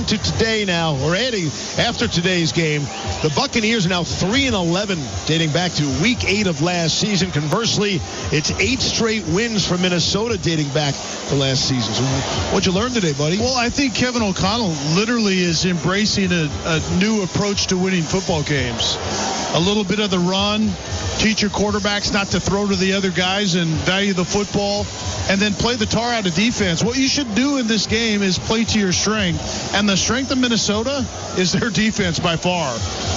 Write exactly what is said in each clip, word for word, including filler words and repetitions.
to today now, or adding after today's game, the Buccaneers are now three and eleven, dating back to week eight of last season. Conversely, it's eight straight wins for Minnesota dating back to last season. So what'd you learn today, buddy? Well, I think Kevin O'Connell literally is embracing a, a new approach to winning football games. A little bit of the run, teach your quarterbacks not to throw to the other guys and value the football, and then play the tar out of defense. What you should do in this game is play to your strength, and the strength of Minnesota is their defense by far.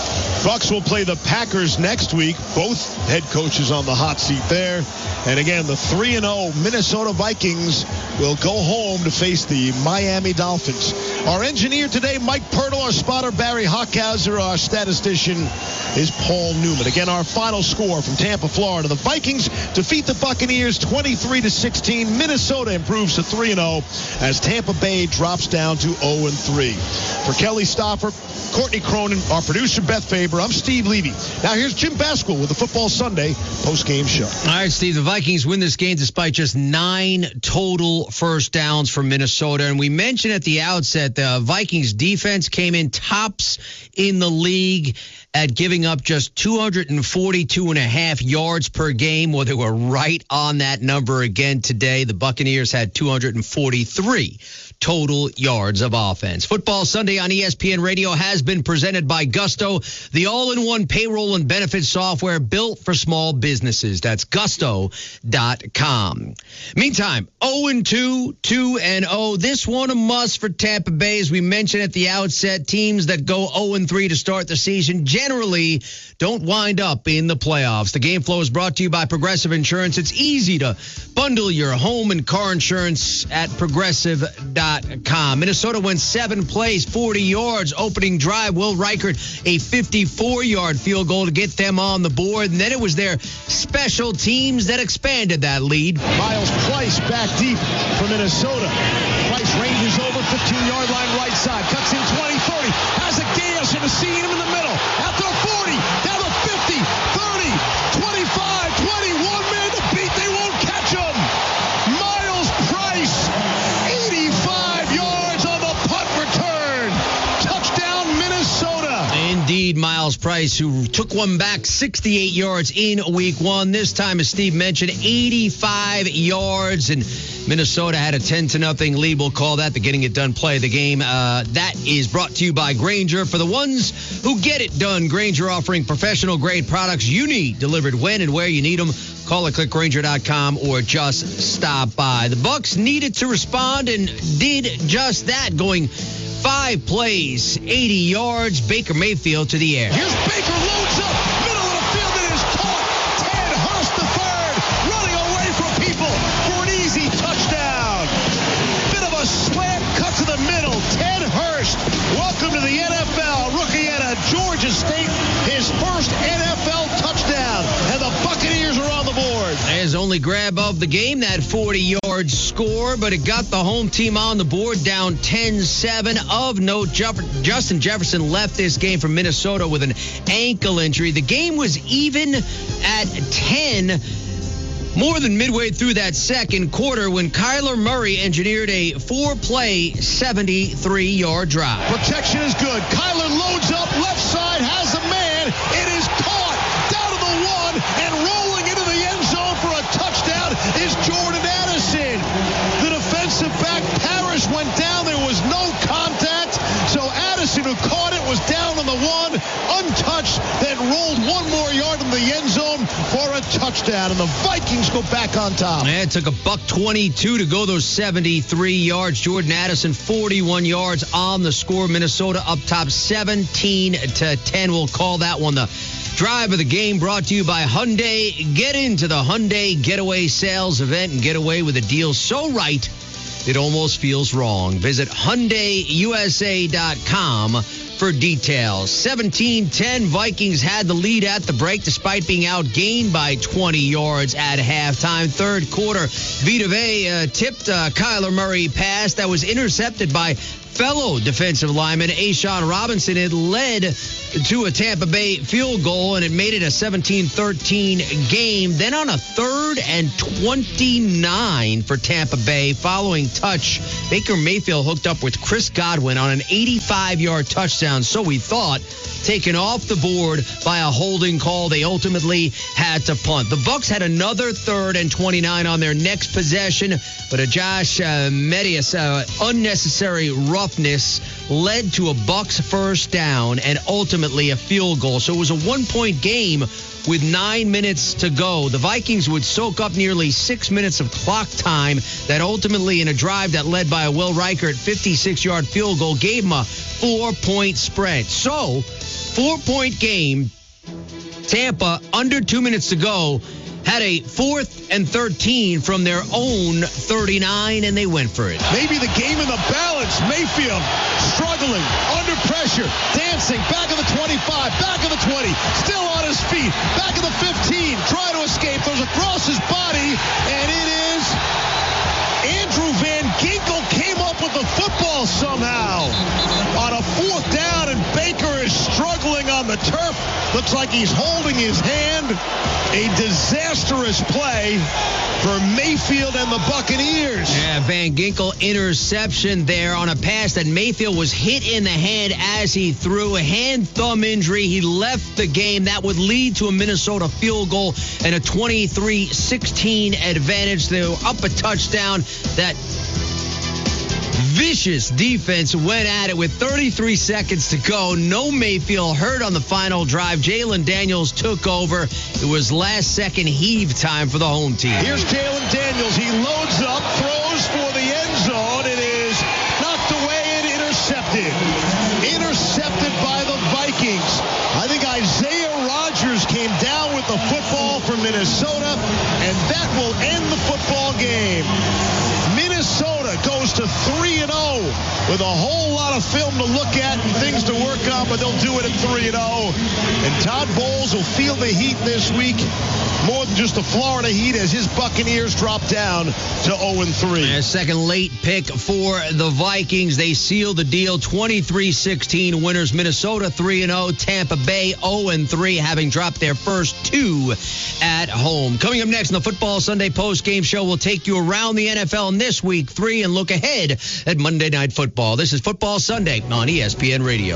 Bucs will play the Packers next week. Both head coaches on the hot seat there. And again, the three and oh Minnesota Vikings will go home to face the Miami Dolphins. Our engineer today, Mike Pirtle. Our spotter, Barry Hockhauser. Our statistician is Paul Newman. Again, our final score from Tampa, Florida. The Vikings defeat the Buccaneers twenty-three to sixteen. Minnesota improves to three and oh as Tampa Bay drops down to oh and three. For Kelly Stoffer, Courtney Cronin, our producer, Beth Faber, I'm Steve Levy. Now here's Jim Basquill with the Football Sunday post-game show. All right, Steve, the Vikings win this game despite just nine total first downs for Minnesota. And we mentioned at the outset the Vikings defense came in tops in the league at giving up just two hundred forty-two and a half yards per game. Well, they were right on that number again today. The Buccaneers had two hundred forty-three total yards of offense. Football Sunday on E S P N Radio has been presented by Gusto, the all-in-one payroll and benefits software built for small businesses. That's gusto dot com. Meantime, oh and two, two and oh. This one a must for Tampa Bay. As we mentioned at the outset, teams that go oh and three to start the season generally don't wind up in the playoffs. The game flow is brought to you by Progressive Insurance. It's easy to bundle your home and car insurance at progressive dot com. Minnesota went seven plays, forty yards. Opening drive, Will Reichert, a fifty-four-yard field goal to get them on the board. And then it was their special teams that expanded that lead. Miles Price back deep for Minnesota. Price ranges over fifteen-yard line right side. Cuts in twenty, thirty. Has a gas. Should have seen him in the middle. Out to the forty. Down to fifty, thirty, twenty-five, twenty-one. Man to beat. They won't catch him. Miles Price, eighty-five yards on the punt return. Touchdown, Minnesota. Indeed, Miles Price, who took one back sixty-eight yards in week one. This time, as Steve mentioned, eighty-five yards, and Minnesota had a ten to nothing lead. We'll call that the getting it done play of the game. Uh, that is brought to you by Grainger. For the ones who get it done, Grainger offering professional grade products you need delivered when and where you need them. Call or click Grainger dot com or just stop by. The Bucs needed to respond and did just that, going five plays, eighty yards. Baker Mayfield to the air. Here's Baker, loads up, middle of the field, it is caught. Ted Hurst the third, running away from people for an easy touchdown. Bit of a slant cut to the middle. Ted Hurst, welcome to the N F L. Rookie out of Georgia State, his first N F L touchdown, and the Buccaneers are on the board. His only grab of the game, that forty-yard score, but it got the home team on the board, down ten seven. Of note, Jeff- Justin Jefferson left this game from Minnesota with an ankle injury. The game was even at ten, more than midway through that second quarter, when Kyler Murray engineered a four-play, seventy-three-yard drive. Protection is good. Kyler loads up, left side, has a man. It is caught, down to the one, and rolling into the end zone for a touchdown is Jordan Addison. The defensive back, Parrish, went down. There was no contact. So Addison, who caught it, was down on the one, untouched, then rolled one more yard in the end zone for a touchdown. And the Vikings go back on top. Yeah, it took a buck twenty-two to go those seventy-three yards. Jordan Addison, forty-one yards on the score. Minnesota up top seventeen to ten. We'll call that one the drive of the game, brought to you by Hyundai. Get into the Hyundai Getaway Sales event and get away with a deal so right it almost feels wrong. Visit Hyundai U S A dot com for details. seventeen ten, Vikings had the lead at the break despite being outgained by twenty yards at halftime. Third quarter, Vita Vea uh, tipped uh, Kyler Murray pass that was intercepted by fellow defensive lineman, A'Shawn Robinson, had led to a Tampa Bay field goal, and it made it a seventeen thirteen game. Then on a third and twenty-nine for Tampa Bay, following touch, Baker Mayfield hooked up with Chris Godwin on an eighty-five-yard touchdown, so we thought, taken off the board by a holding call. They ultimately had to punt. The Bucs had another third and twenty-nine on their next possession, but a Josh uh, Medias uh, unnecessary roughness led to a Bucs first down and ultimately a field goal. So it was a one-point game with nine minutes to go. The Vikings would soak up nearly six minutes of clock time that ultimately, in a drive that led by a Will Reichert fifty-six-yard field goal, gave them a four-point spread. So, four-point game. Tampa, under two minutes to go, had a fourth and thirteen from their own thirty-nine, and they went for it. Maybe the game in the balance. Mayfield struggling, under pressure, dancing, back of the twenty-five, back of the twenty, still on his feet, back of the fifteen, trying to escape, throws across his body, and it is Andrew Van Ginkel came up with the football somehow on a fourth down, and Baker is struggling on the turf. Looks like he's holding his hand. A disastrous play for Mayfield and the Buccaneers. Yeah, Van Ginkel interception there on a pass that Mayfield was hit in the hand as he threw. A hand-thumb injury. He left the game. That would lead to a Minnesota field goal and a twenty-three sixteen advantage. They were up a touchdown. That vicious defense went at it with thirty-three seconds to go. No Mayfield hurt on the final drive. Jalen Daniels took over. It was last-second heave time for the home team. Here's Jalen Daniels. He loads up, throws for the end zone. It is knocked away and intercepted. Intercepted by the Vikings. I think Isaiah Rodgers came down with the football from Minnesota, and that will end the football game. Minnesota goes to three and oh with a whole lot of film to look at and things to work on, but they'll do it at three and oh. And Todd Bowles will feel the heat this week, more than just the Florida Heat, as his Buccaneers drop down to oh and three. A second late pick for the Vikings. They seal the deal. twenty-three sixteen winners. Minnesota three and oh. Tampa Bay oh and three, having dropped their first two at home. Coming up next in the Football Sunday post-game show, we'll take you around the N F L in this week three and look ahead at Monday Night Football. This is Football Sunday on E S P N Radio.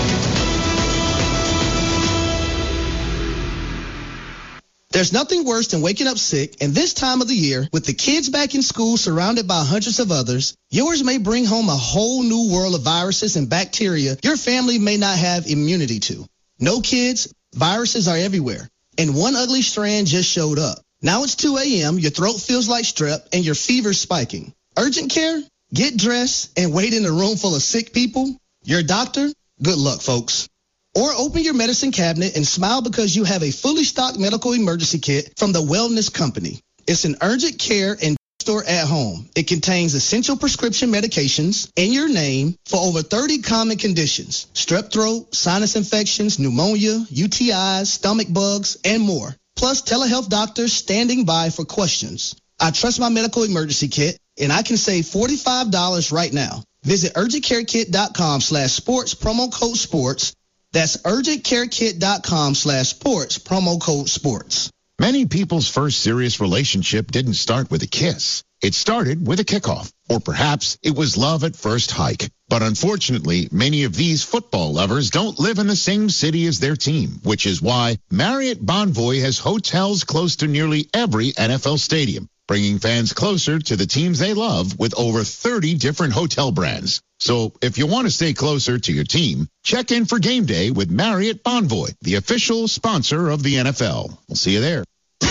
There's nothing worse than waking up sick, and this time of the year, with the kids back in school surrounded by hundreds of others, yours may bring home a whole new world of viruses and bacteria your family may not have immunity to. No, kids, viruses are everywhere, and one ugly strand just showed up. Now it's two a.m., your throat feels like strep, and your fever's spiking. Urgent care? Get dressed and wait in a room full of sick people? Your doctor? Good luck, folks. Or open your medicine cabinet and smile because you have a fully stocked medical emergency kit from the Wellness Company. It's an urgent care and store at home. It contains essential prescription medications in your name for over thirty common conditions: strep throat, sinus infections, pneumonia, U T Is, stomach bugs, and more. Plus telehealth doctors standing by for questions. I trust my medical emergency kit, and I can save forty-five dollars right now. Visit urgentcarekit.com slash sports, promo code sports. That's urgentcarekit.com slash sports, promo code sports. Many people's first serious relationship didn't start with a kiss. It started with a kickoff, or perhaps it was love at first hike. But unfortunately, many of these football lovers don't live in the same city as their team, which is why Marriott Bonvoy has hotels close to nearly every N F L stadium, bringing fans closer to the teams they love with over thirty different hotel brands. So if you want to stay closer to your team, check in for game day with Marriott Bonvoy, the official sponsor of the N F L. We'll see you there.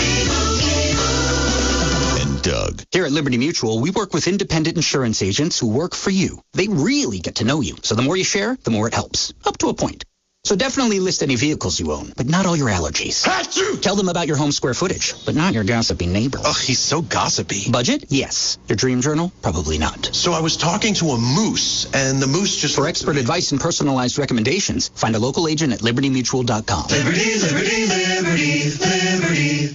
And Doug. Here at Liberty Mutual, we work with independent insurance agents who work for you. They really get to know you. So the more you share, the more it helps. Up to a point. So definitely list any vehicles you own, but not all your allergies. Achoo! Tell them about your home square footage, but not your gossipy neighbor. Ugh, he's so gossipy. Budget? Yes. Your dream journal? Probably not. So I was talking to a moose, and the moose just... For expert advice and personalized recommendations, find a local agent at liberty mutual dot com. Liberty, liberty, liberty, liberty.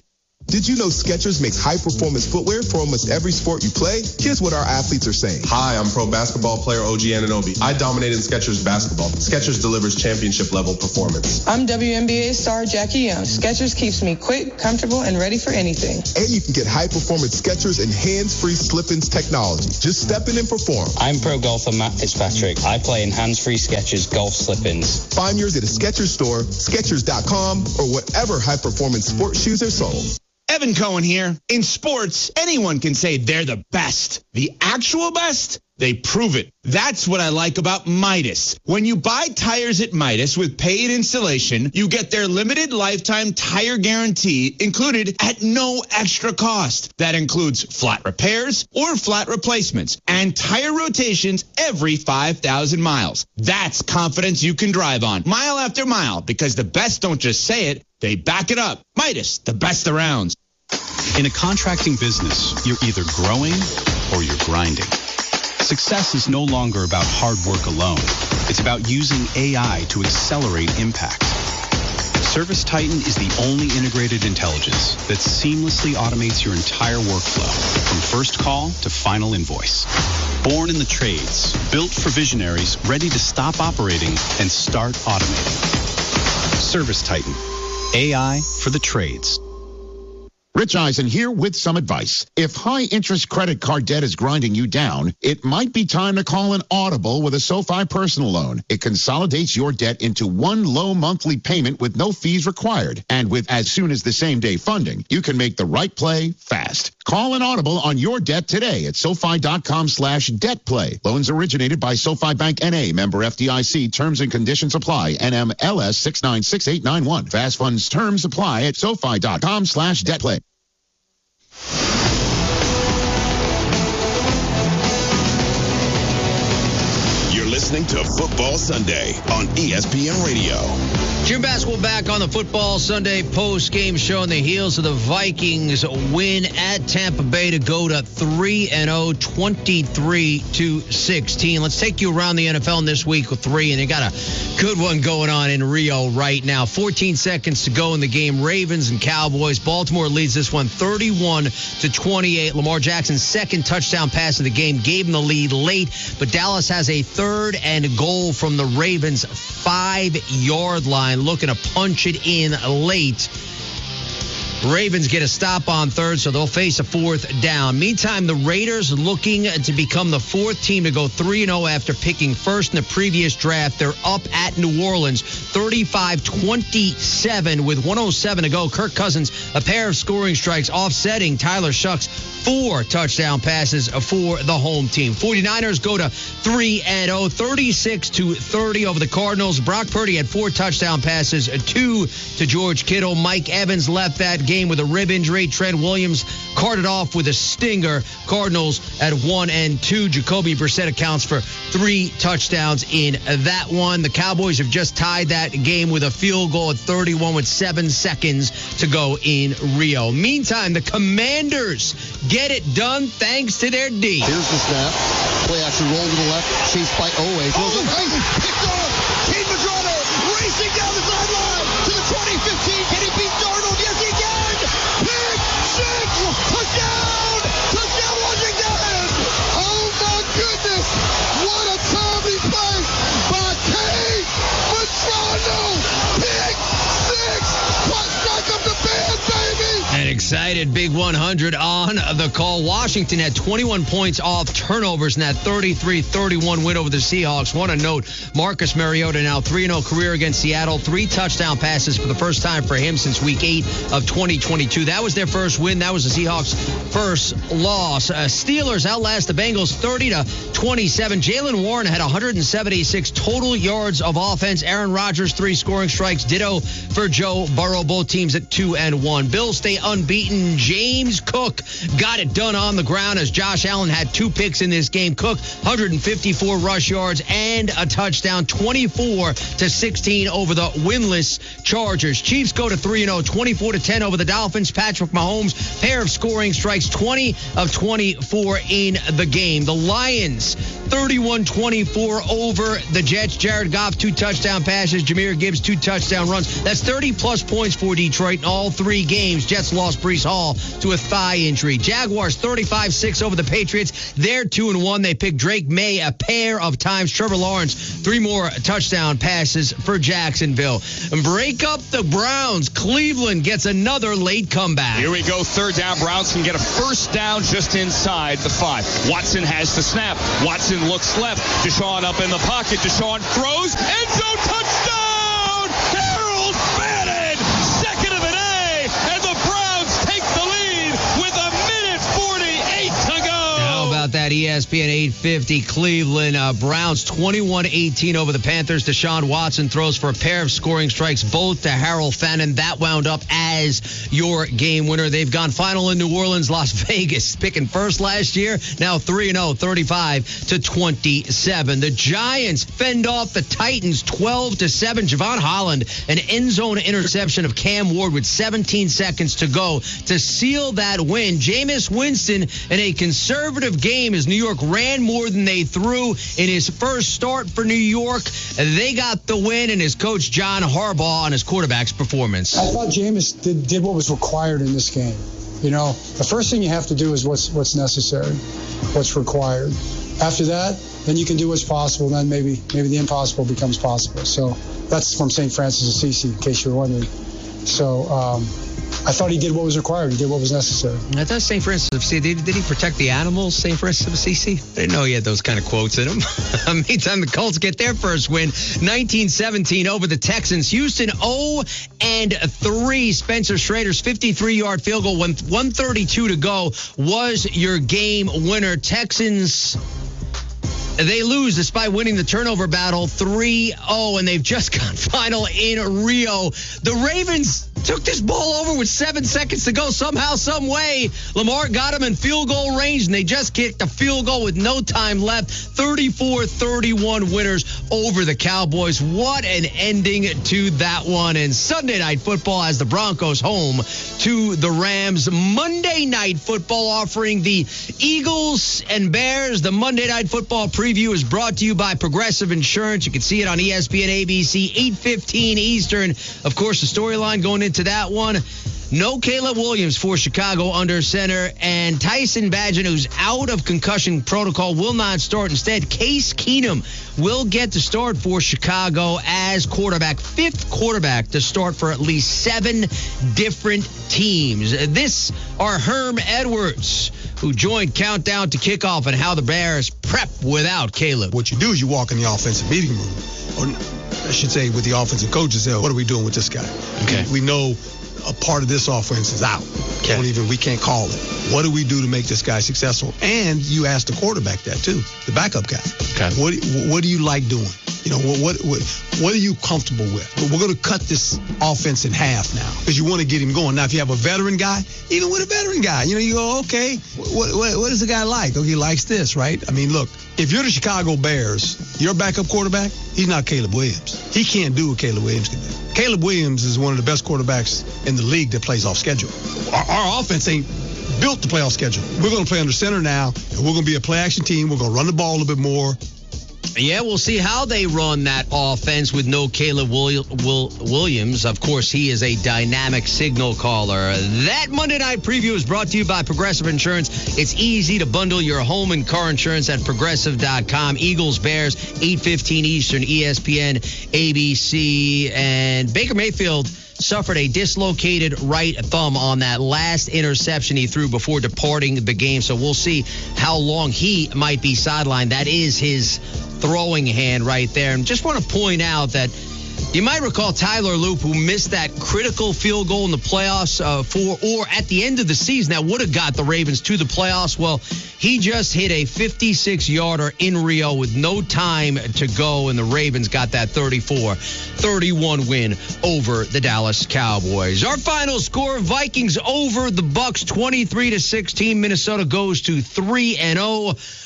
Did you know Skechers makes high-performance footwear for almost every sport you play? Here's what our athletes are saying. Hi, I'm pro basketball player O G Anunoby. I dominated in Skechers basketball. Skechers delivers championship-level performance. I'm W N B A star Jackie Young. Skechers keeps me quick, comfortable, and ready for anything. And you can get high-performance Skechers and hands-free slip-ins technology. Just step in and perform. I'm pro golfer Matt Fitzpatrick. I play in hands-free Skechers golf slip-ins. Find yours at a Skechers store, Skechers dot com, or whatever high-performance sports shoes are sold. Evan Cohen here. In sports, anyone can say they're the best. The actual best? They prove it. That's what I like about Midas. When you buy tires at Midas with paid installation, you get their limited lifetime tire guarantee included at no extra cost. That includes flat repairs or flat replacements and tire rotations every five thousand miles. That's confidence you can drive on mile after mile, because the best don't just say it, they back it up. Midas, the best around. In a contracting business, you're either growing or you're grinding. Success is no longer about hard work alone. It's about using A I to accelerate impact. Service Titan is the only integrated intelligence that seamlessly automates your entire workflow, from first call to final invoice. Born in the trades, built for visionaries ready to stop operating and start automating. Service Titan, A I for the trades. Rich Eisen here with some advice. If high-interest credit card debt is grinding you down, it might be time to call an Audible with a SoFi personal loan. It consolidates your debt into one low monthly payment with no fees required. And with as soon as the same-day funding, you can make the right play fast. Call an Audible on your debt today at SoFi.com slash debt play. Loans originated by SoFi Bank N A, member F D I C. Terms and conditions apply. N M L S six nine six eight nine one. Fast funds terms apply at SoFi.com slash debt play. You're listening to Football Sunday on E S P N Radio. June basketball back on the Football Sunday post-game show on the heels of the Vikings win at Tampa Bay to go to three and oh, twenty-three to sixteen. Let's take you around the N F L in this week with three, and they got a good one going on in Rio right now. fourteen seconds to go in the game. Ravens and Cowboys. Baltimore leads this one thirty-one to twenty-eight. Lamar Jackson's second touchdown pass of the game gave him the lead late, but Dallas has a third and goal from the Ravens five-yard line, looking to punch it in late. Ravens get a stop on third, so they'll face a fourth down. Meantime, the Raiders looking to become the fourth team to go three and oh after picking first in the previous draft. They're up at New Orleans, thirty-five twenty-seven with one oh seven to go. Kirk Cousins, a pair of scoring strikes offsetting Tyler Shuck's four touchdown passes for the home team. 49ers go to three and oh, thirty-six to thirty over the Cardinals. Brock Purdy had four touchdown passes, two to George Kittle. Mike Evans left that game with a rib injury. Trent Williams carted off with a stinger. Cardinals at one and two. Jacoby Brissett accounts for three touchdowns in that one. The Cowboys have just tied that game with a field goal at thirty-one with seven seconds to go in Rio. Meantime, the Commanders get it done thanks to their D. Here's the snap. Play action roll to the left. Chased by Owe. Oh, right. Picked off. Cade Madrano racing down the sideline to the twenty fifteen. Can he beat Darnold? Yes, he can. Pick six. Touchdown. Touchdown, Washington. Oh, my goodness. What a time he played by Cade Madrano. Pick six. Strike up the band, baby. An excited Big one hundred on the call. Washington had twenty-one points off turnovers in that thirty-three thirty-one win over the Seahawks. Want to note, Marcus Mariota now three and oh career against Seattle. Three touchdown passes for the first time for him since week eight of twenty twenty-two. That was their first win. That was the Seahawks' first loss. Uh, Steelers outlast the Bengals thirty to twenty-seven. Jaylen Warren had one hundred seventy-six total yards of offense. Aaron Rodgers, three scoring strikes. Ditto for Joe Burrow. Both teams at two and one. Bills stay unbeaten. James Cook got it done on the ground as Josh Allen had two picks in this game. Cook, one hundred fifty-four rush yards and a touchdown, twenty-four to sixteen over the winless Chargers. Chiefs go to three and oh, twenty-four to ten over the Dolphins. Patrick Mahomes, pair of scoring strikes, twenty of twenty-four in the game. The Lions thirty-one twenty-four over the Jets. Jared Goff, two touchdown passes. Jahmyr Gibbs, two touchdown runs. That's thirty-plus points for Detroit in all three games. Jets lost Breece Hall to a thigh injury. Jaguars, thirty-five six over the Patriots. They're two and one. They picked Drake May a pair of times. Trevor Lawrence, three more touchdown passes for Jacksonville. And break up the Browns. Cleveland gets another late comeback. Here we go. Third down. Browns can get a first down just inside the five. Watson has the snap. Watson looks left. Deshaun up in the pocket. Deshaun throws. End zone touchdown! Harold Bannon! Second of an A. And the Browns take the lead with a minute forty-eight to go. How about that E S P N eight fifty Cleveland uh, Browns twenty-one eighteen over the Panthers. Deshaun Watson throws for a pair of scoring strikes, both to Harold Fannin. That wound up as your game winner. They've gone final in New Orleans, Las Vegas, picking first last year. Now three and oh, thirty-five to twenty-seven. The Giants fend off the Titans twelve to seven. Javon Holland, an end zone interception of Cam Ward with seventeen seconds to go to seal that win. Jameis Winston in a conservative game as New York ran more than they threw in his first start for New York. They got the win, and his coach John Harbaugh on his quarterback's performance. I thought Jameis did, did what was required in this game. You know, the first thing you have to do is what's what's necessary, what's required. After that, then you can do what's possible. Then maybe maybe the impossible becomes possible. So that's from Saint Francis of Assisi, in case you were wondering. So um, I thought he did what was required. He did what was necessary. I thought Saint Francis of Assisi, did, did he protect the animals, Saint Francis of Assisi? I didn't know he had those kind of quotes in him. Meantime, the Colts get their first win, nineteen seventeen over the Texans. Houston oh and three. Spencer Schrader's fifty-three-yard field goal, one thirty-two to go, was your game winner. Texans, they lose despite winning the turnover battle three oh, and they've just gone final in Rio. The Ravens took this ball over with seven seconds to go somehow, some way. Lamar got him in field goal range, and they just kicked a field goal with no time left. thirty-four thirty-one winners over the Cowboys. What an ending to that one. And Sunday Night Football has the Broncos home to the Rams. Monday Night Football offering the Eagles and Bears. The Monday Night Football preview is brought to you by Progressive Insurance. You can see it on E S P N A B C, eight fifteen Eastern. Of course, the storyline going into that one, no Caleb Williams for Chicago under center, and Tyson Bagent, who's out of concussion protocol, will not start. Instead, Case Keenum will get to start for Chicago as quarterback, fifth quarterback to start for at least seven different teams. This are Herm Edwards, who joined Countdown to Kickoff, and how the Bears prep without Caleb. What you do is you walk in the offensive meeting room, or I should say with the offensive coaches, say, what are we doing with this guy? Okay. We know a part of this offense is out. Okay. Don't even, we can't call it. What do we do to make this guy successful? And you ask the quarterback that too, the backup guy. Okay. What What do you like doing? You know, what what what, what are you comfortable with? But we're going to cut this offense in half now because you want to get him going. Now, if you have a veteran guy, even with a veteran guy, you know, you go, okay, what what, what is the guy like? Oh, he likes this, right? I mean, look, if you're the Chicago Bears, your backup quarterback, he's not Caleb Williams. He can't do what Caleb Williams can do. Caleb Williams is one of the best quarterbacks in the league that plays off schedule. Our, our offense ain't built to play off schedule. We're going to play under center now, and we're going to be a play-action team. We're going to run the ball a little bit more. Yeah, we'll see how they run that offense with no Caleb Will- Will- Williams. Of course, he is a dynamic signal caller. That Monday Night Preview is brought to you by Progressive Insurance. It's easy to bundle your home and car insurance at Progressive dot com. Eagles, Bears, eight fifteen Eastern, E S P N, A B C. And Baker Mayfield suffered a dislocated right thumb on that last interception he threw before departing the game. So we'll see how long he might be sidelined. That is his throwing hand right there. And just want to point out that you might recall Tyler Loop, who missed that critical field goal in the playoffs uh, for, or at the end of the season, that would have got the Ravens to the playoffs. Well, he just hit a fifty-six-yarder in Rio with no time to go, and the Ravens got that thirty-four thirty-one win over the Dallas Cowboys. Our final score, Vikings over the Bucks, twenty-three to sixteen. Minnesota goes to three and oh.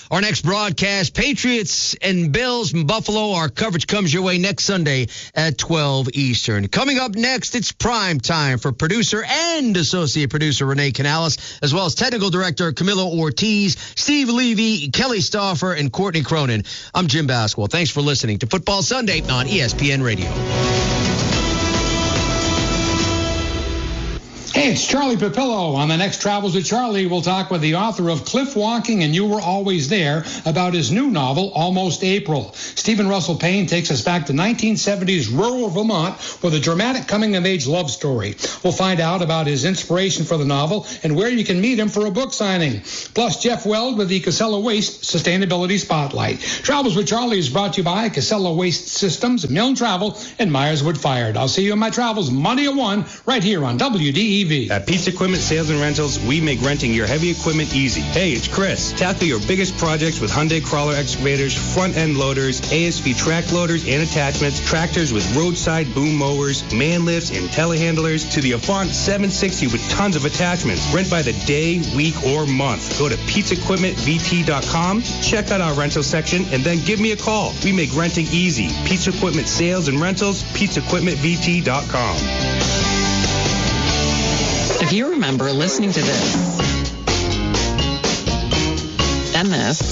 our next broadcast, Patriots and Bills from Buffalo. Our coverage comes your way next Sunday at twelve Eastern. Coming up next, it's prime time for producer and associate producer Renee Canales, as well as technical director Camilo Ortiz, Steve Levy, Kelly Stauffer, and Courtney Cronin. I'm Jim Basquel. Thanks for listening to Football Sunday on E S P N Radio. Hey, it's Charlie Papillo. On the next Travels with Charlie, we'll talk with the author of Cliff Walking and You Were Always There about his new novel, Almost April. Stephen Russell Payne takes us back to nineteen seventies rural Vermont with a dramatic coming-of-age love story. We'll find out about his inspiration for the novel and where you can meet him for a book signing. Plus, Jeff Weld with the Casella Waste Sustainability Spotlight. Travels with Charlie is brought to you by Casella Waste Systems, Milne Travel, and Myers Wood Fired. I'll see you in my travels Monday at one right here on W D E V. At Pete's Equipment Sales and Rentals, we make renting your heavy equipment easy. Hey, it's Chris. Tackle your biggest projects with Hyundai crawler excavators, front-end loaders, A S V track loaders and attachments, tractors with roadside boom mowers, man lifts, and telehandlers, to the Avant seven sixty with tons of attachments. Rent by the day, week, or month. Go to Pete's Equipment V T dot com, check out our rental section, and then give me a call. We make renting easy. Pete's Equipment Sales and Rentals, Pete's Equipment V T dot com. If you remember listening to this, and this,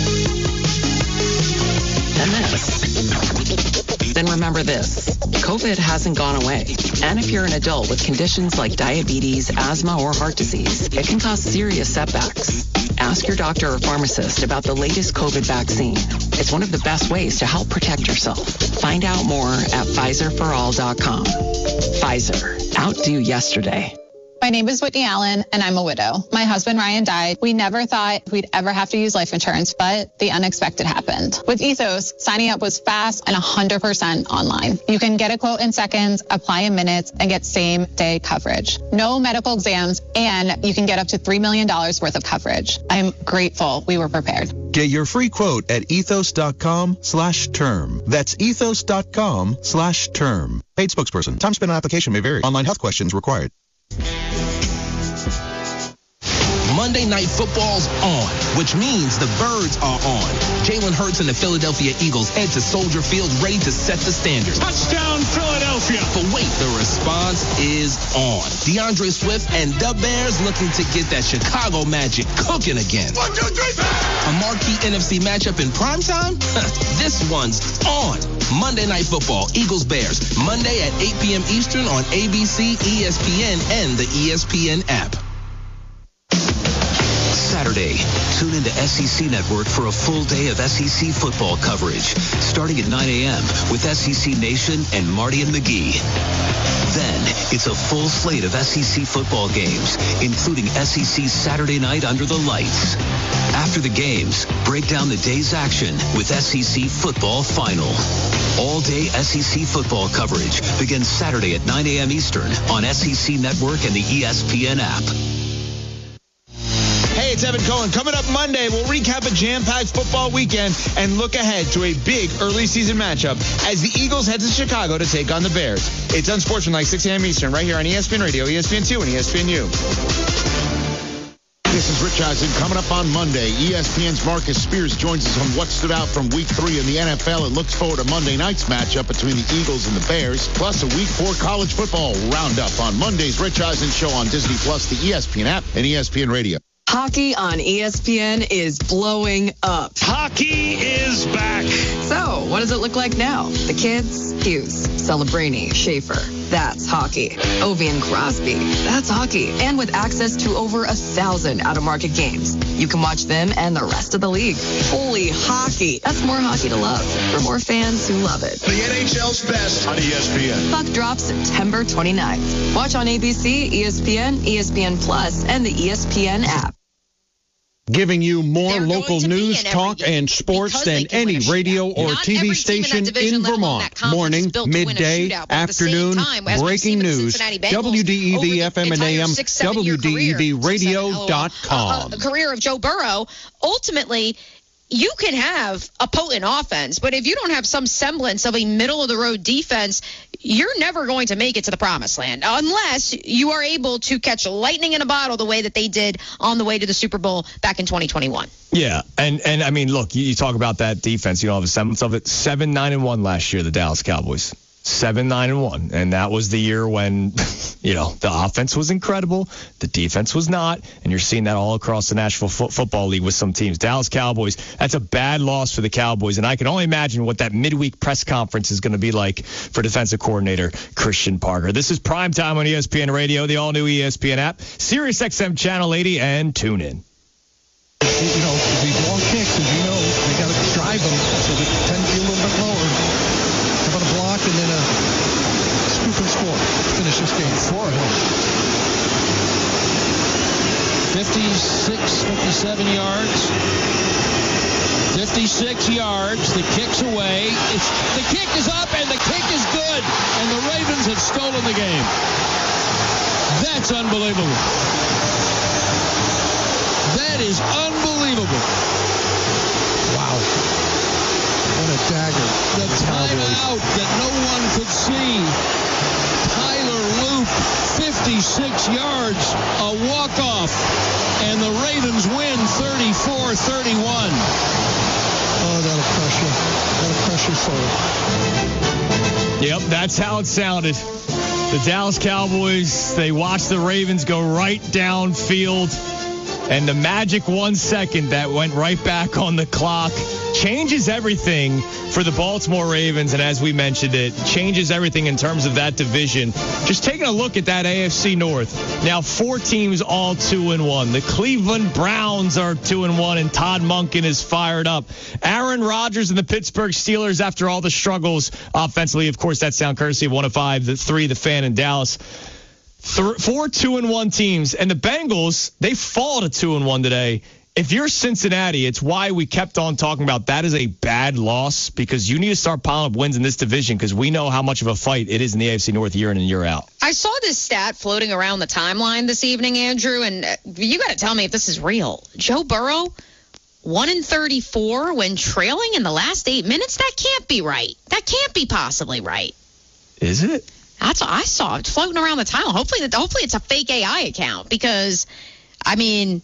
and this, then remember this. COVID hasn't gone away. And if you're an adult with conditions like diabetes, asthma, or heart disease, it can cause serious setbacks. Ask your doctor or pharmacist about the latest COVID vaccine. It's one of the best ways to help protect yourself. Find out more at Pfizer for all dot com. Pfizer. Outdo yesterday. My name is Whitney Allen, and I'm a widow. My husband, Ryan, died. We never thought we'd ever have to use life insurance, but the unexpected happened. With Ethos, signing up was fast and one hundred percent online. You can get a quote in seconds, apply in minutes, and get same-day coverage. No medical exams, and you can get up to three million dollars worth of coverage. I'm grateful we were prepared. Get your free quote at ethos.com slash term. That's ethos.com slash term. Paid spokesperson. Time spent on application may vary. Online health questions required. Monday Night Football's on, which means the Birds are on. Jalen Hurts and the Philadelphia Eagles head to Soldier Field ready to set the standard. Touchdown, Philadelphia. But wait, the response is on. DeAndre Swift and the Bears looking to get that Chicago magic cooking again. One, two, three, A marquee N F C matchup in primetime? This one's on. Monday Night Football, Eagles-Bears, Monday at eight p.m. Eastern on A B C, E S P N, and the E S P N app. Saturday, tune into S E C Network for a full day of S E C football coverage, starting at nine a.m. with S E C Nation and Marty and McGee. Then, it's a full slate of S E C football games, including S E C Saturday Night Under the Lights. After the games, break down the day's action with S E C Football Final. All-day S E C football coverage begins Saturday at nine a.m. Eastern on S E C Network and the E S P N app. Hey, it's Evan Cohen. Coming up Monday, we'll recap a jam-packed football weekend and look ahead to a big early season matchup as the Eagles head to Chicago to take on the Bears. It's Unsportsmanlike, six a.m. Eastern, right here on E S P N Radio, E S P N two, and E S P N U. This is Rich Eisen. Coming up on Monday, E S P N's Marcus Spears joins us on what stood out from week three in the N F L and looks forward to Monday night's matchup between the Eagles and the Bears, plus a week four college football roundup on Monday's Rich Eisen show on Disney Plus, the E S P N app, and E S P N Radio. Hockey on E S P N is blowing up. Hockey is back. So, what does it look like now? The kids? Hughes, Celebrini, Schaefer. That's hockey. Ovi and Crosby. That's hockey. And with access to over a thousand out-of-market games, you can watch them and the rest of the league. Holy hockey. That's more hockey to love for more fans who love it. The N H L's best on E S P N. Puck drops September twenty-ninth. Watch on A B C, E S P N, E S P N Plus, and the E S P N app. Giving you more local news, talk, and sports than any radio or T V station in Vermont. Morning, midday, afternoon, breaking news. W D E V F M and A M, W D E V radio dot com. A career of Joe Burrow, ultimately, you can have a potent offense, but if you don't have some semblance of a middle-of-the-road defense, you're never going to make it to the promised land unless you are able to catch lightning in a bottle the way that they did on the way to the Super Bowl back in twenty twenty-one. Yeah, and, and I mean, look, you, you talk about that defense. You don't have a semblance of it. seven nine and one last year, the Dallas Cowboys. seven nine and one, and that was the year when, you know, the offense was incredible, the defense was not, and you're seeing that all across the National Fo- Football League with some teams. Dallas Cowboys, that's a bad loss for the Cowboys, and I can only imagine what that midweek press conference is going to be like for defensive coordinator Christian Parker. This is Primetime on E S P N Radio, the all-new E S P N app, Sirius X M Channel eighty, and tune in. You know, these long kicks, as you know, they got to drive them so they tend to be a little bit lower. How about a block and then a scoop and score? Finish this game. Four of them. fifty-six, fifty-seven yards. fifty-six yards. The kick's away. It's, the kick is up, and the kick is good. And the Ravens have stolen the game. That's unbelievable. That is unbelievable. Wow. What a dagger. The timeout that no one could see. Tyler Loop, fifty-six yards, a walk-off, and the Ravens win thirty-four thirty-one. Oh, that'll crush you. That'll crush your soul. Yep, that's how it sounded. The Dallas Cowboys, they watched the Ravens go right downfield. And the magic one second that went right back on the clock changes everything for the Baltimore Ravens. And as we mentioned, it changes everything in terms of that division. Just taking a look at that A F C North. Now four teams all two and one. The Cleveland Browns are two and one, and Todd Monken is fired up. Aaron Rodgers and the Pittsburgh Steelers, after all the struggles offensively, of course, that sound courtesy of one oh five, the three, the Fan in Dallas. Th- four two and one teams, and the Bengals, they fall to two and one today. If you're Cincinnati, it's why we kept on talking about that is a bad loss, because you need to start piling up wins in this division, because we know how much of a fight it is in the A F C North year in and year out. I saw this stat floating around the timeline this evening, Andrew, and you got to tell me if this is real. Joe Burrow, one in thirty-four when trailing in the last eight minutes? That can't be right. That can't be possibly right. Is it? That's what I saw. It's floating around the timeline. Hopefully, hopefully it's a fake A I account, because, I mean,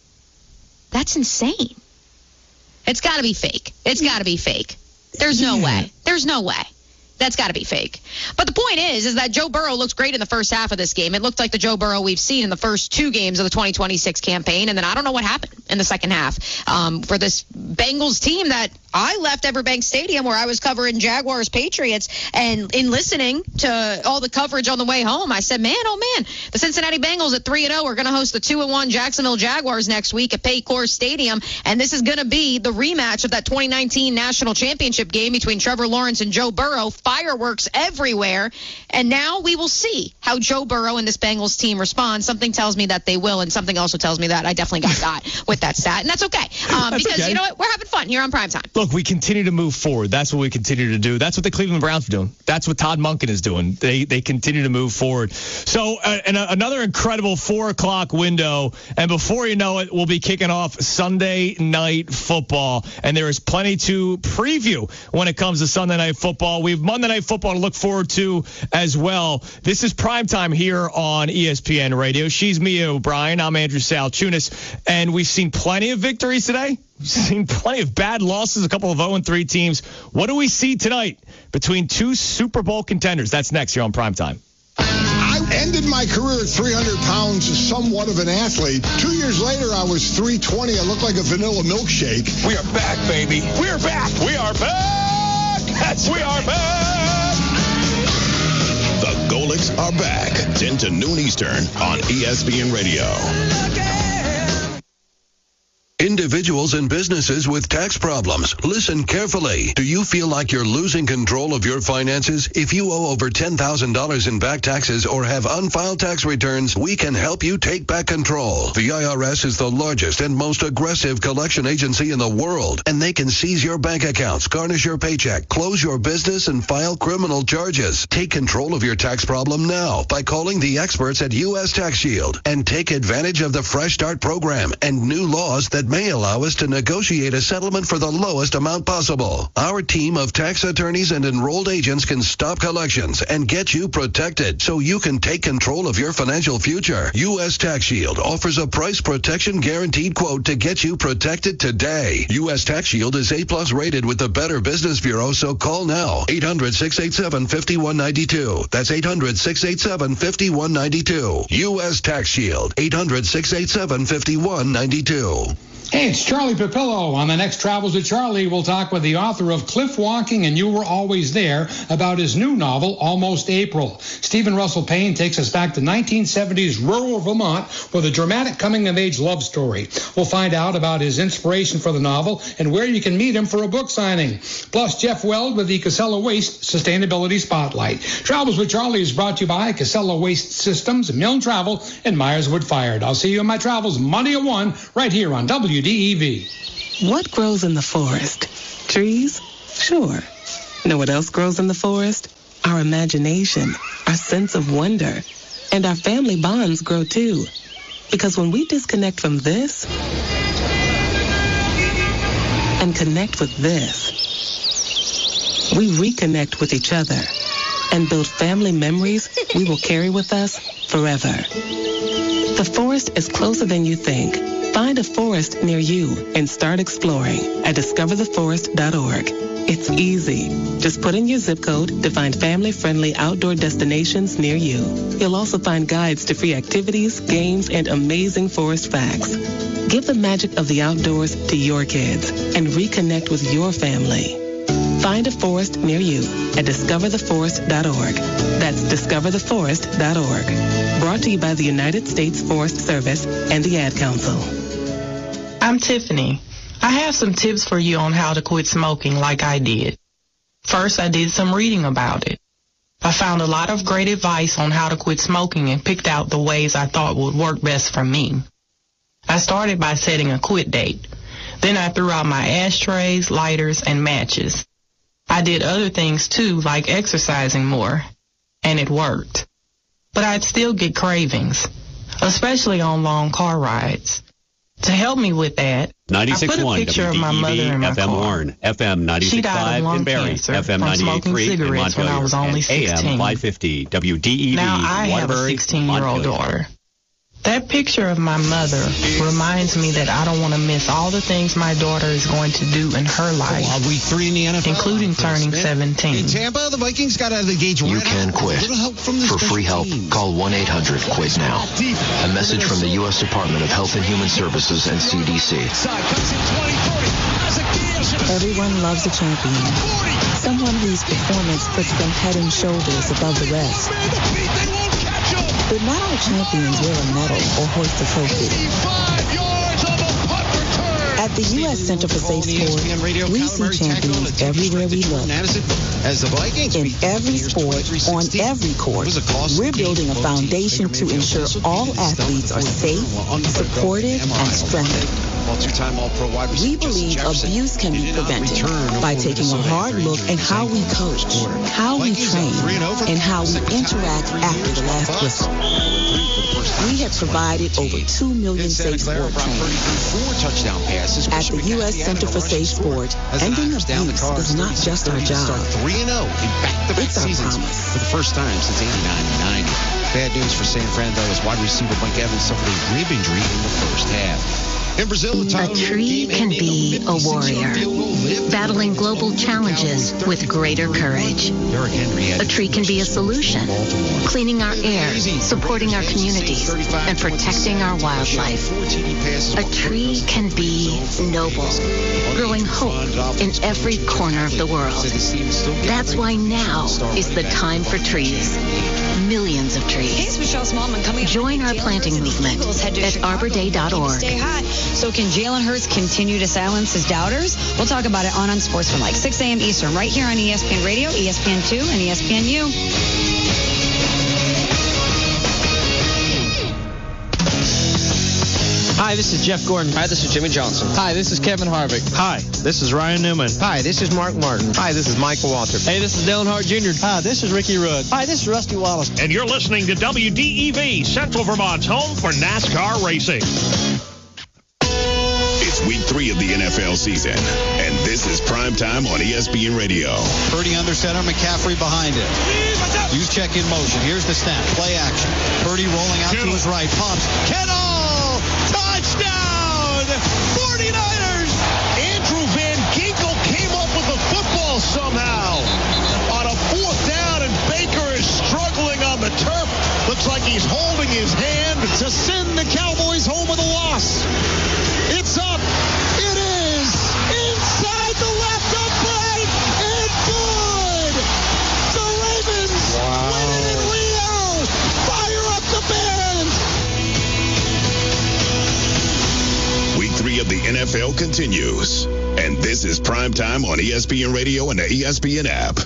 that's insane. It's got to be fake. It's got to be fake. There's no Yeah. way. There's no way. That's got to be fake. But the point is, is that Joe Burrow looks great in the first half of this game. It looked like the Joe Burrow we've seen in the first two games of the twenty twenty-six campaign, and then I don't know what happened in the second half um, for this Bengals team that I left Everbank Stadium where I was covering Jaguars Patriots, and in listening to all the coverage on the way home, I said, man, oh man, the Cincinnati Bengals at three and oh are going to host the two and one Jacksonville Jaguars next week at Paycor Stadium, and this is going to be the rematch of that twenty nineteen National Championship game between Trevor Lawrence and Joe Burrow. Fireworks everywhere, and now we will see how Joe Burrow and this Bengals team respond. Something tells me that they will, and something also tells me that I definitely got got with that stat, and that's okay, um, That's because okay. you know what, we're having fun here on Primetime. Look, we continue to move forward. That's what we continue to do. That's what the Cleveland Browns are doing. That's what Todd Monken is doing. They they continue to move forward. So uh, and uh, another incredible four o'clock window, and before you know it, we'll be kicking off Sunday Night Football, and there is plenty to preview when it comes to Sunday Night Football. We have Monday Night Football to look forward to as well. This is Primetime here on E S P N Radio. She's Mia O'Brien. I'm Andrew Salchunas, and we've seen plenty of victories today. We've seen plenty of bad losses, a couple of oh and three teams. What do we see tonight between two Super Bowl contenders? That's next here on Primetime. I ended my career at three hundred pounds, somewhat of an athlete. Two years later, I was three twenty. I looked like a vanilla milkshake. We are back, baby. We're back. We are back. That's we are back. The Golics are back. ten to noon Eastern on E S P N Radio. Individuals and businesses with tax problems, listen carefully. Do you feel like you're losing control of your finances? If you owe over ten thousand dollars in back taxes or have unfiled tax returns, we can help you take back control. The I R S is the largest and most aggressive collection agency in the world, and they can seize your bank accounts, garnish your paycheck, close your business, and file criminal charges. Take control of your tax problem now by calling the experts at U S Tax Shield and take advantage of the Fresh Start program and new laws that may allow us to negotiate a settlement for the lowest amount possible. Our team of tax attorneys and enrolled agents can stop collections and get you protected so you can take control of your financial future. U S Tax Shield offers a price protection guaranteed quote to get you protected today. U S Tax Shield is A plus rated with the Better Business Bureau, so call now. eight hundred, six eight seven, five one nine two. That's eight hundred, six eight seven, five one nine two. U S Tax Shield. eight hundred, six eight seven, five one nine two. Hey, it's Charlie Papillo. On the next Travels with Charlie, we'll talk with the author of Cliff Walking and You Were Always There about his new novel, Almost April. Stephen Russell Payne takes us back to nineteen seventies rural Vermont with a dramatic coming-of-age love story. We'll find out about his inspiration for the novel and where you can meet him for a book signing. Plus, Jeff Weld with the Casella Waste Sustainability Spotlight. Travels with Charlie is brought to you by Casella Waste Systems, Milne Travel, and Myers Wood Fired. I'll see you in my travels Monday at one right here on W D E V. What grows in the forest? Trees? Sure. Know what else grows in the forest? Our imagination, our sense of wonder, and our family bonds grow too. Because when we disconnect from this and connect with this, we reconnect with each other and build family memories we will carry with us forever. The forest is closer than you think. Find a forest near you and start exploring at discover the forest dot org. It's easy. Just put in your zip code to find family-friendly outdoor destinations near you. You'll also find guides to free activities, games, and amazing forest facts. Give the magic of the outdoors to your kids and reconnect with your family. Find a forest near you at discover the forest dot org. That's discover the forest dot org. Brought to you by the United States Forest Service and the Ad Council. I'm Tiffany. I have some tips for you on how to quit smoking like I did. First, I did some reading about it. I found a lot of great advice on how to quit smoking and picked out the ways I thought would work best for me. I started by setting a quit date. Then I threw out my ashtrays, lighters, and matches. I did other things too, like exercising more, and it worked. But I'd still get cravings, especially on long car rides. To help me with that, I put a picture of my mother in my F M car. Warren, F M ninety-six point five in Barrie, F M ninety-eight point three in cigarettes when I was only Montpelier, A M five fifty, W D E V, Now I have a Waterbury, sixteen-year-old Montpelier. daughter. That picture of my mother reminds me that I don't want to miss all the things my daughter is going to do in her life, Well, week three in the N F L, including turning seventeen. In Tampa, the Vikings got out of the gate. You right can out. quit. A little help from the For special free help, teams. call one eight hundred quit now. A message from the U S Department of Health and Human Services and C D C. Everyone loves a champion. Someone whose performance puts them head and shoulders above the rest. But not all champions wear a medal or hoist a trophy. At the U S Center for Safe Sport, we see champions everywhere we look. As the Vikings In every sport, on every court, we're building a foundation to ensure all athletes are safe, supported, and strengthened. We believe abuse can be prevented by taking a hard look at how we coach, how we train, and how we interact after the last whistle. We have provided over two million safe sport trainings. At the U S Center for Safe Sport, ending abuse is not just our job. It's our promise. For the first time since eighty-nine and ninety. Bad news for San Fran, though, as wide receiver Mike Evans suffered a rib injury in the first half. In Brazil, A tree can be a warrior, battling global challenges with greater courage. A tree can be a solution, cleaning our air, supporting our communities, and protecting our wildlife. A tree can be noble, growing hope in every corner of the world. That's why now is the time for trees. Millions of trees. Hey, it's Michelle Smallman coming up. Join our planting movement at arbor day dot org. Stay hot. So can Jalen Hurts continue to silence his doubters? We'll talk about it on Unsportsmanlike, six a.m. Eastern, right here on E S P N Radio, E S P N two, and E S P N U. Hi, this is Jeff Gordon. Hi, this is Jimmy Johnson. Hi, this is Kevin Harvick. Hi, this is Ryan Newman. Hi, this is Mark Martin. Hi, this is Michael Waltrip. Hey, this is Dale Hart Junior Hi, this is Ricky Rudd. Hi, this is Rusty Wallace. And you're listening to W D E V, Central Vermont's home for NASCAR racing. It's It's week three of the N F L season, and this is primetime on E S P N Radio. Purdy under center, McCaffrey behind it. Use check in motion. Here's the snap. Play action. Purdy rolling out Kittle to his right. Pops. Kittle! Touchdown! forty-niners! Andrew Van Ginkel came up with the football somehow on a fourth down, and Baker is struggling on the turf. Looks like he's holding his hand to send the Cowboys home with a loss. It's up. It is inside the left upright and good. The Ravens wow. win it in Rio. Fire up the band. Week three of the N F L continues, and this is primetime on E S P N Radio and the E S P N app.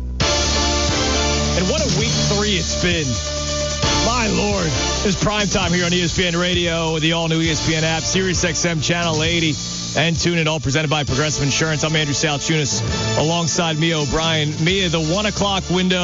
And what a week three it's been. My Lord. It's primetime here on E S P N Radio, the all-new E S P N app, Sirius X M Channel eighty, and tune in, all presented by Progressive Insurance. I'm Andrew Salchunas, alongside Mia O'Brien. Mia, the one o'clock window.